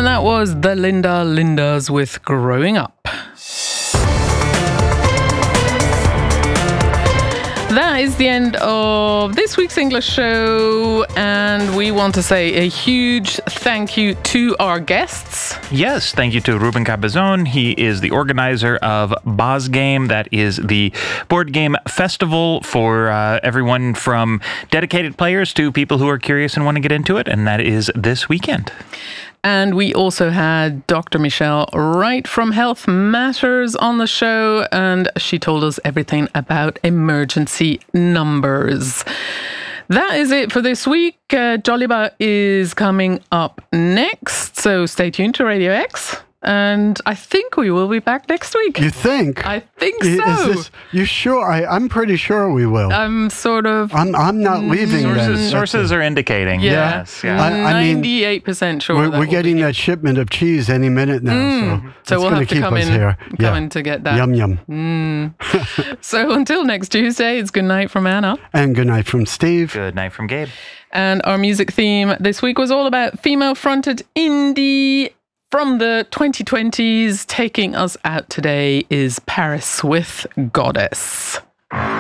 And that was the Linda Lindas with Growing Up. That is the end of this week's English show, and we want to say a huge thank you to our guests. Yes, thank you to Ruben Cabezon. He is the organizer of Boz Game. That is the board game festival for everyone from dedicated players to people who are curious and want to get into it, and that is this weekend. And we also had Dr. Michelle Wright from Health Matters on the show, and she told us everything about emergency numbers. That is it for this week. Joliba is coming up next, so stay tuned to Radio X. And I think we will be back next week. You think? I think so. You sure? I'm pretty sure we will. I'm sort of... I'm not leaving then. Sources are indicating. Yeah. Yes. Yeah. I mean, 98% sure. We're getting that shipment of cheese any minute now. So we'll have to come in to get that. Yum, yum. So until next Tuesday, it's good night from Anna. And good night from Steve. Good night from Gabe. And our music theme this week was all about female-fronted indie. From the 2020s, taking us out today is Paris with Goddess.